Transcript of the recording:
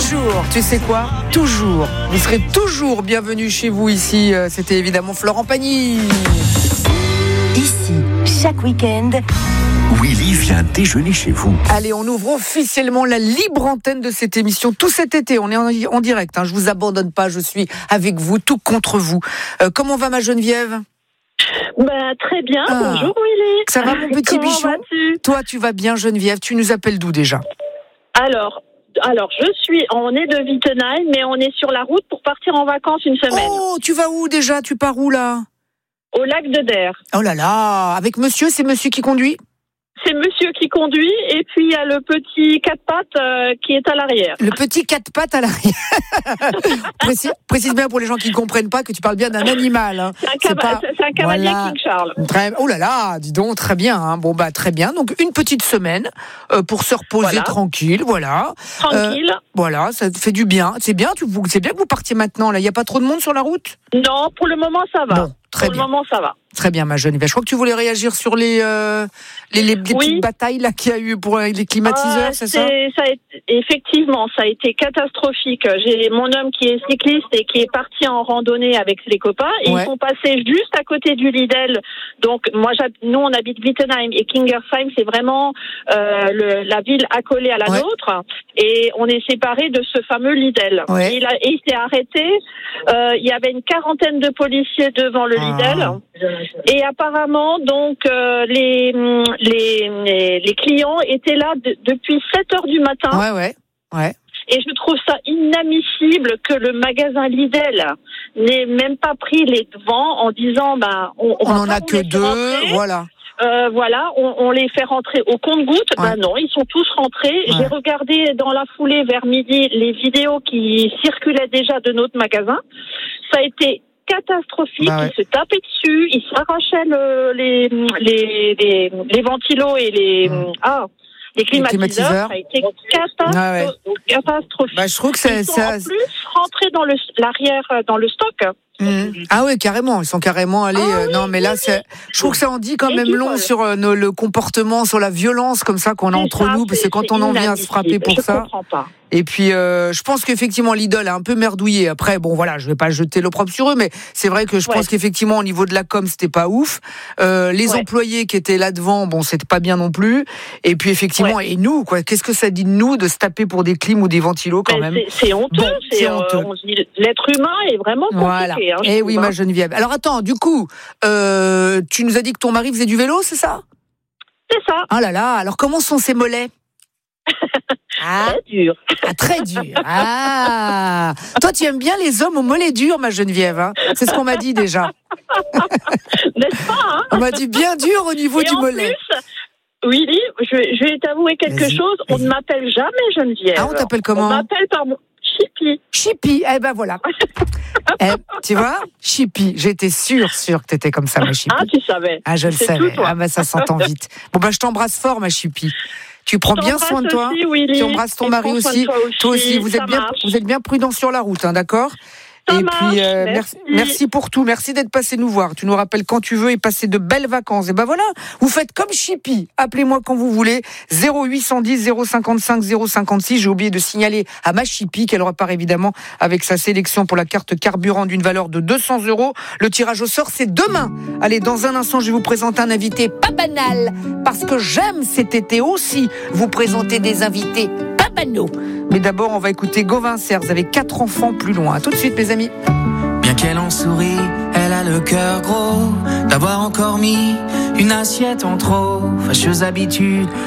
Toujours, tu sais quoi ? Toujours. Vous serez toujours bienvenus chez vous ici. C'était évidemment Florent Pagny. Ici, chaque week-end, Willy vient déjeuner chez vous. Allez, on ouvre officiellement la libre antenne de cette émission. Tout cet été, on est en direct. Je vous abandonne pas, je suis avec vous, tout contre vous. Comment va ma Geneviève ? Très bien, bonjour Willy. Ça va mon petit Comment bichon ? vas-tu ? Toi, tu vas bien Geneviève ? Tu nous appelles d'où déjà ? Alors, on est de Wittenheim, mais on est sur la route pour partir en vacances une semaine. Oh, tu vas où déjà ? Tu pars où là ? Au lac de Der. Oh là là, avec monsieur, c'est monsieur qui conduit ? C'est monsieur qui conduit, et puis il y a le petit 4x4 qui est à l'arrière. Le petit 4 pattes à l'arrière. Précise bien pour les gens qui ne comprennent pas que tu parles bien d'un animal. C'est un cavalier Voilà. King Charles. Oh là là, dis donc, très bien. Très bien. Donc une petite semaine pour se reposer tranquille, voilà. Tranquille. Voilà, ça te fait du bien. C'est bien que vous partiez maintenant. Là, il n'y a pas trop de monde sur la route ? Non, pour le moment ça va. Bon, très bien. Le moment ça va. Très bien, ma Geneviève. Je crois que tu voulais réagir sur les petites batailles là qu'il y a eu pour les climatiseurs, c'est ça ? Effectivement, ça a été catastrophique. J'ai mon homme qui est cycliste et qui est parti en randonnée avec ses copains et ils sont passés juste à côté du Lidl. Donc nous on habite Wittenheim et Kingersheim, c'est vraiment la ville accolée à la nôtre et on est séparés de ce fameux Lidl. Ouais. Et il s'est arrêté. Il y avait une quarantaine de policiers devant le Lidl. Et apparemment, donc, les clients étaient là depuis 7 heures du matin. Ouais. Et je trouve ça inadmissible que le magasin Lidl n'ait même pas pris les devants en disant, on en a que 2, voilà. On les fait rentrer au compte-gouttes. Non, ils sont tous rentrés. Ouais. J'ai regardé dans la foulée vers midi les vidéos qui circulaient déjà de notre magasin. Ça a été catastrophique, ils se tapaient dessus, ils s'arrachaient les ventilos et les climatiseurs. Ça a été catastrophique. Je trouve que ils sont en plus rentrés dans l'arrière, dans le stock. Ah oui, carrément, ils sont carrément allés. Mais là, je trouve que ça en dit quand même long sur le comportement, sur la violence comme ça qu'on a entre nous, parce que quand on en vient à se frapper pour ça. Comprends pas. Et puis, je pense qu'effectivement, Lidl a un peu merdouillé. Après, je vais pas jeter l'opprobre sur eux, mais c'est vrai que je pense qu'effectivement, au niveau de la com, c'était pas ouf. Les employés qui étaient là devant, c'était pas bien non plus. Et puis, effectivement, et nous, qu'est-ce que ça dit de nous de se taper pour des clims ou des ventilos quand même ? C'est honteux. C'est honteux. On se dit, l'être humain est vraiment compliqué. Voilà. Et oui, ma Geneviève. Alors attends, du coup, tu nous as dit que ton mari faisait du vélo, c'est ça ? C'est ça. Ah là là, alors comment sont ses mollets ? Très dur. Très dur. Toi, tu aimes bien les hommes aux mollets durs, ma Geneviève. Hein, c'est ce qu'on m'a dit déjà. N'est-ce pas On m'a dit bien dur au niveau du mollet. Plus, Willy, je vais t'avouer quelque chose. On ne m'appelle jamais Geneviève. Ah, on t'appelle comment ? On m'appelle par mon Chippy. Chippy, voilà. Tu vois, Chippy, j'étais sûre que t'étais comme ça, ma Chippy. Ah, tu savais. Ah, je le savais. Ça s'entend vite. Bon, je t'embrasse fort, ma Chippy. Tu prends bien soin de toi. Aussi, tu embrasses ton mari aussi. Toi aussi, vous êtes bien prudents sur la route, d'accord ? Et puis, merci pour tout. Merci d'être passé nous voir. Tu nous rappelles quand tu veux et passer de belles vacances. Et voilà, vous faites comme Chippy. Appelez-moi quand vous voulez. 0810 055 056. J'ai oublié de signaler à ma Chippy qu'elle repart évidemment avec sa sélection pour la carte carburant d'une valeur de 200 €. Le tirage au sort, c'est demain. Allez, dans un instant, je vais vous présenter un invité pas banal. Parce que j'aime cet été aussi vous présenter des invités pas banaux. Mais d'abord, on va écouter Gauvin Serres avec 4 enfants plus loin. À tout de suite, mes amis. Bien qu'elle en sourit, elle a le cœur gros d'avoir encore mis une assiette en trop. Fâcheuse habitude